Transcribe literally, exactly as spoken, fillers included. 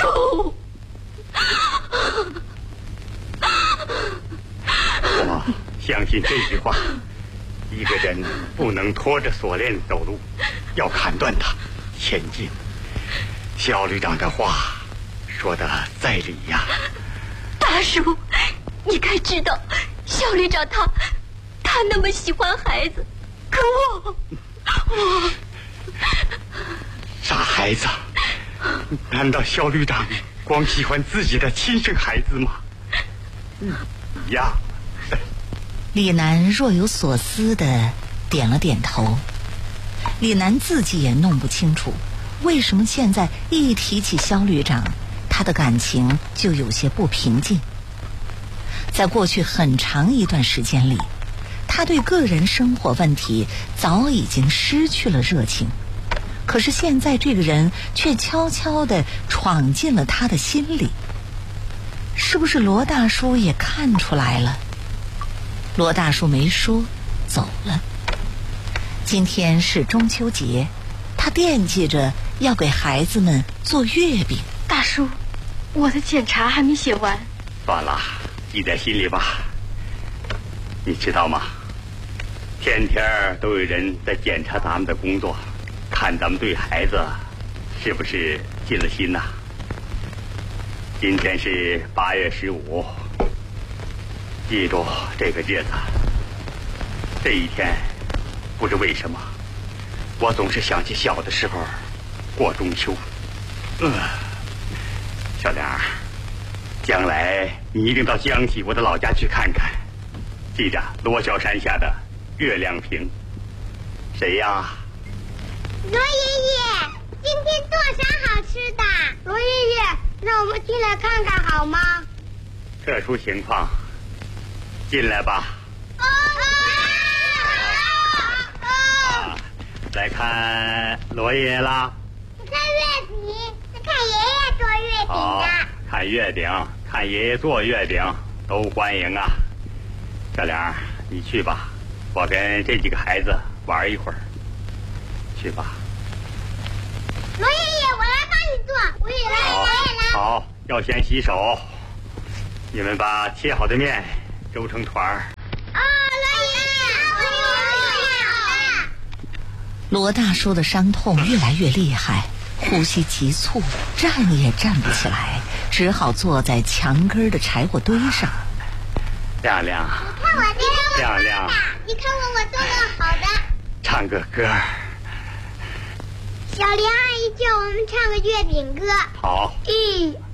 叔， 我相信这句话，一个人不能拖着锁链走路，要砍断它前进。肖旅长的话说的在理呀。 大叔，你该知道，肖旅长他他那么喜欢孩子，可我我傻孩子，难道肖旅长光喜欢自己的亲生孩子吗？呀。 李楠若有所思地点了点头。李楠自己也弄不清楚，为什么现在一提起肖旅长，他的感情就有些不平静。在过去很长一段时间里，他对个人生活问题早已经失去了热情，可是现在这个人却悄悄地闯进了他的心里。是不是罗大叔也看出来了？罗大叔没说，走了。今天是中秋节，他惦记着要给孩子们做月饼。 大叔，我的检查还没写完。 算了，记在心里吧。你知道吗？天天都有人在检查咱们的工作，看咱们对孩子是不是尽了心呐。今天是八月十五，记住这个日子。这一天，不知为什么，我总是想起小的时候过中秋。嗯，小梁，将来你一定到江西我的老家去看看，记着罗小山下的月亮亭。谁呀？ 罗爷爷，今天做啥好吃的？罗爷爷，让我们进来看看好吗？ 特殊情况，进来吧。 啊啊啊！来看罗爷爷啦。 你看月饼，是看爷爷做月饼好， 的。 看月饼，看爷爷做月饼，都欢迎啊。小梁，你去吧，我跟这几个孩子玩一会儿。去吧。 罗爷爷，我来帮你做，我也来，我也来。 好，要先洗手。你们把切好的面揉成团儿。 啊，罗爷爷，罗爷爷好了。 罗大叔的伤痛越来越厉害，呼吸急促，站也站不起来，只好坐在墙根的柴火堆上。 亮亮， 看我这个， 亮亮， 你看我我做的好的。 唱个歌。 小梁阿姨叫我们唱个月饼歌。 好。 一